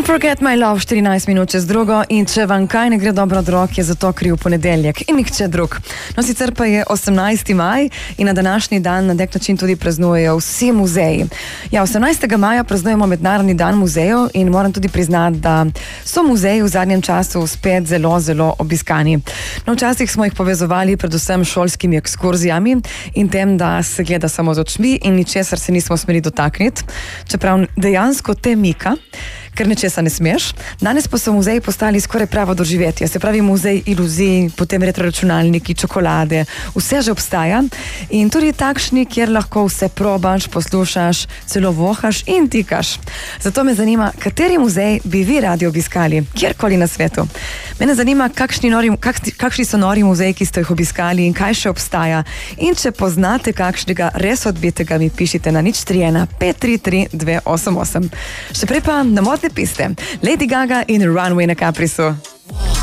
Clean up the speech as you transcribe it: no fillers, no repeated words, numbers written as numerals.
Forget My Love, 14 minut čez drugo, in če vam kaj ne gre dobro od rok, je zato kriv ponedeljek in nihče drug. No, sicer pa je 18. maj in na današnji dan na nek način tudi praznujejo vsi muzeji. Ja, 18. maja praznujemo Mednarodni dan muzejev in moram tudi priznati, da so muzeji v zadnjem času spet zelo, zelo obiskani. No, včasih smo jih povezovali predvsem šolskimi ekskurzijami in tem, da se gleda samo z očmi in ničesar se nismo smeli dotakniti, čeprav dejansko te mika, ker nečesa ne smeš. Danes pa so muzeji postali skoraj pravo doživetje. Se pravi, muzej iluzij, potem retroračunalniki, čokolade, vse že obstaja. In tudi takšni, kjer lahko vse probaš, poslušaš, celo vohaš in tikaš. Zato me zanima, kateri muzej bi vi radi obiskali, kjerkoli na svetu. Mene zanima, kakšni so nori muzeji, ki ste jih obiskali in kaj še obstaja. In če poznate kakšnega res odbitega, mi pišite na 031 533 288. Še prej pa na modne piste. Lady Gaga in Runway na Caprisu.